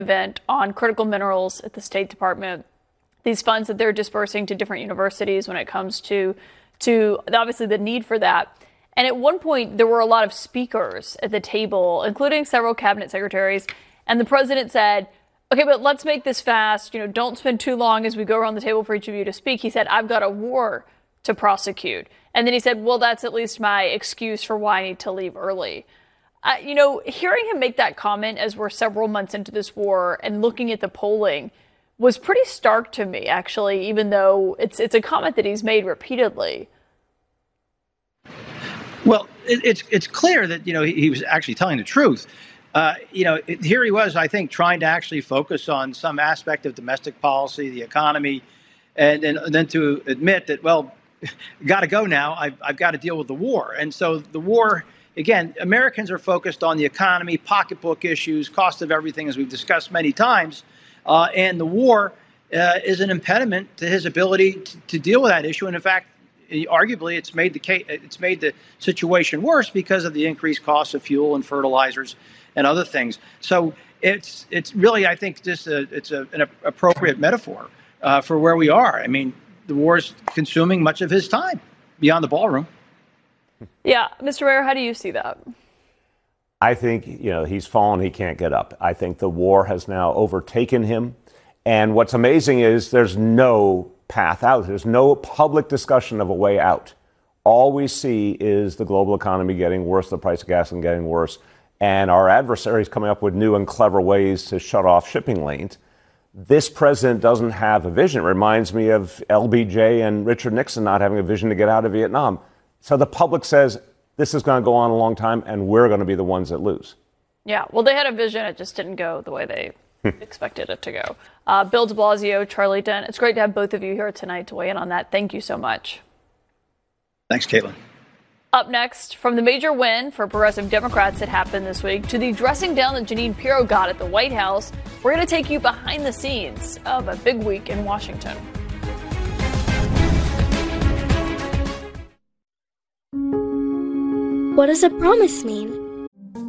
event on critical minerals at the State Department, these funds that they're dispersing to different universities when it comes to obviously the need for that. And at one point, there were a lot of speakers at the table, including several cabinet secretaries. And the president said, OK, but let's make this fast. Don't spend too long as we go around the table for each of you to speak. He said, I've got a war to prosecute. And then he said, well, that's at least my excuse for why I need to leave early. Hearing him make that comment as we're several months into this war and looking at the polling was pretty stark to me, actually, even though it's a comment that he's made repeatedly. Well, it's clear that, he was actually telling the truth. Here he was, I think, trying to actually focus on some aspect of domestic policy, the economy, and then to admit that, well, got to go now. I've got to deal with the war. And so the war, again, Americans are focused on the economy, pocketbook issues, cost of everything, as we've discussed many times. And the war is an impediment to his ability to deal with that issue. And in fact, arguably, it's made the situation worse because of the increased cost of fuel and fertilizers and other things. So it's really, I think, just an appropriate metaphor for where we are. I mean, the war is consuming much of his time beyond the ballroom. Yeah, Mr. Mayor, how do you see that? I think, he's fallen, he can't get up. I think the war has now overtaken him. And what's amazing is there's no path out. There's no public discussion of a way out. All we see is the global economy getting worse, the price of gasoline getting worse, and our adversaries coming up with new and clever ways to shut off shipping lanes. This president doesn't have a vision. It reminds me of LBJ and Richard Nixon not having a vision to get out of Vietnam. So the public says this is going to go on a long time, and we're going to be the ones that lose. Yeah, well, they had a vision. It just didn't go the way they expected it to go. Bill de Blasio, Charlie Dent, it's great to have both of you here tonight to weigh in on that. Thank you so much. Thanks, Caitlin. Up next, from the major win for progressive Democrats that happened this week to the dressing down that Jeanine Pirro got at the White House, we're going to take you behind the scenes of a big week in Washington. What does a promise mean?